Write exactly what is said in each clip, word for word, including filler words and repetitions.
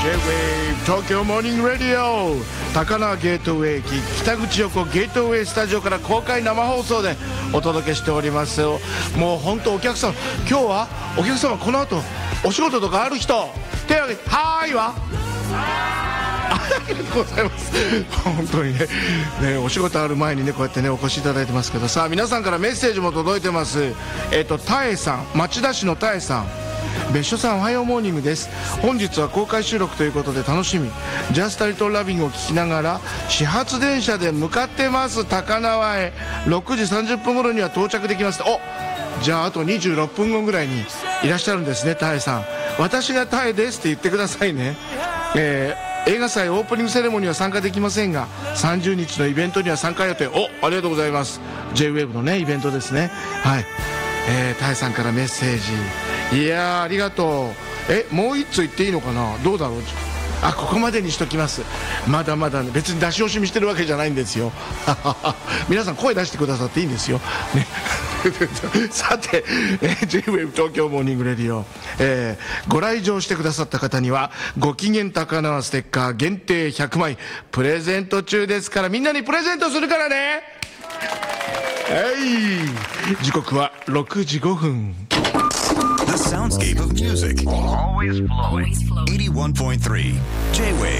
J-ウェーブ 東京モーニングラディオ、高輪ゲートウェイ駅北口横ゲートウェイスタジオから公開生放送でお届けしておりますよ。もう本当お客様、今日はお客様この後お仕事とかある人手を挙げて、はーいはありがとうございます本当に ね, ねお仕事ある前にねこうやってねお越しいただいてますけど、さあ皆さんからメッセージも届いてます。えっとたえさん、町田市のたえさん、別所さんおはようモーニングです。本日は公開収録ということで楽しみ、ジャスタリトラビングを聞きながら始発電車で向かってます。高輪へろくじさんじゅっぷん頃には到着できます。お、じゃああとにじゅうろっぷんごぐらいにいらっしゃるんですね。たえさん、私がたえですって言ってくださいね。えー映画祭オープニングセレモニーは参加できませんがさんじゅうにちのイベントには参加予定。お、ありがとうございます。 J-ウェーブ のねイベントですね。はい、えー、タイさんからメッセージ、いやーありがとう。え、もう一つ言っていいのかな、どうだろう。あ、ここまでにしときます。まだまだ、ね、別に出し惜しみしてるわけじゃないんですよ皆さん声出してくださっていいんですよ、ねさて、えー、J-ウェーブ 東京モーニングレディオ、えー、ご来場してくださった方にはご機嫌高輪ステッカー限定ひゃくまいプレゼント中ですから、みんなにプレゼントするからね。はい、時刻はろくじごふん。 The soundscape of music, always flowing. エイティワンポイントスリー J-ウェー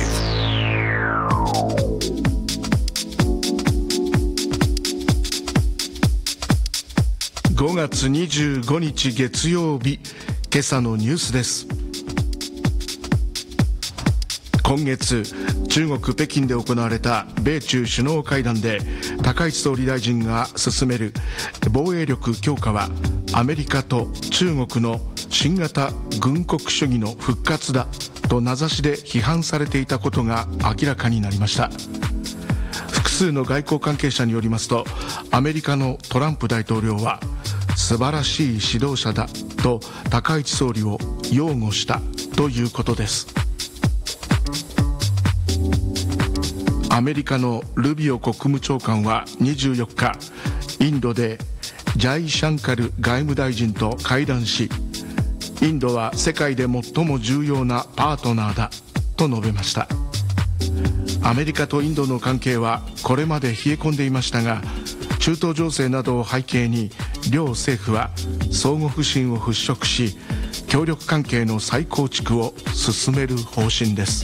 ブ。 ごがつにじゅうごにち月曜日、今朝のニュースです。今月中国北京で行われた米中首脳会談で高市総理大臣が進める防衛力強化はアメリカと中国の新型軍国主義の復活だと名指しで批判されていたことが明らかになりました。複数の外交関係者によりますと、アメリカのトランプ大統領は素晴らしい指導者だと高市総理を擁護したということです。アメリカのルビオ国務長官はにじゅうよっか、インドでジャイシャンカル外務大臣と会談し、インドは世界で最も重要なパートナーだと述べました。アメリカとインドの関係はこれまで冷え込んでいましたが、中東情勢などを背景に両政府は相互不信を払拭し、協力関係の再構築を進める方針です。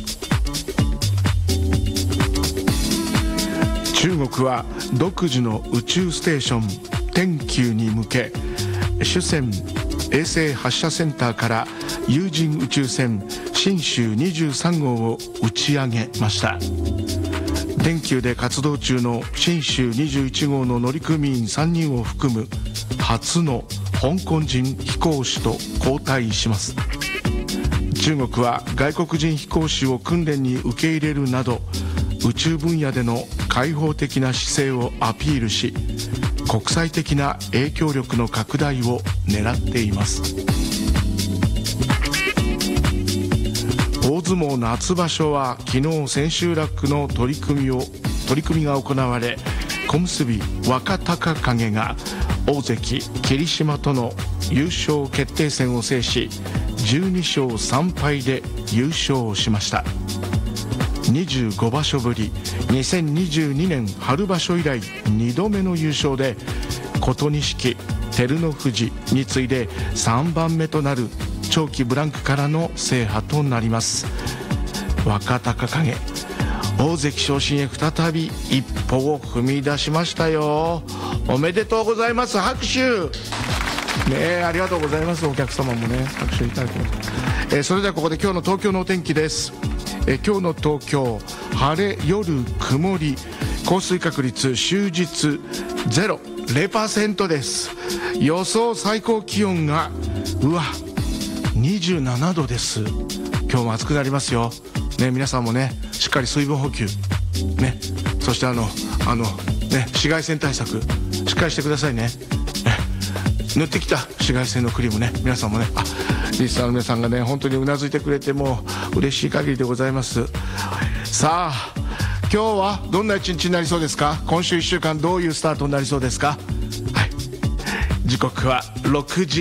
中国は独自の宇宙ステーション天宮に向け、酒泉衛星発射センターから有人宇宙船神舟にじゅうさんごうを打ち上げました。天宮で活動中の神舟にじゅういちごうの乗組員さんにんを含む初の香港人飛行士と交代します。中国は外国人飛行士を訓練に受け入れるなど宇宙分野での開放的な姿勢をアピールし、国際的な影響力の拡大を狙っています。大相撲夏場所は昨日千秋楽の取り組みを取り組みが行われ、小結若隆景が大関霧島との優勝決定戦を制しじゅうにしょうさんぱいで優勝しました。にじゅうごばしょぶり、にせんにじゅうにねん春場所以来にどめの優勝で、琴錦、照ノ富士に次いでさんばんめとなる長期ブランクからの制覇となります。若隆景、大関昇進へ再び一歩を踏み出しましたよ。おめでとうございます。拍手ねえ、ありがとうございます。お客様もね拍手いただきます。えー、それではここで今日の東京のお天気です。え今日の東京、晴れ、夜曇り、降水確率終日ゼロ、ゼロパーセント です。予想最高気温がうわにじゅうななどです。今日も暑くなりますよ、ね、皆さんもねしっかり水分補給、ね、そしてあのあの、ね、紫外線対策しっかりしてくださいね。塗ってきた紫外線のクリームね、皆さんもね、あ、リスナーの皆さんがね本当にうなずいてくれてもう嬉しい限りでございます。さあ今日はどんな一日になりそうですか。今週いっしゅうかんどういうスタートになりそうですか。はい、時刻はろくじ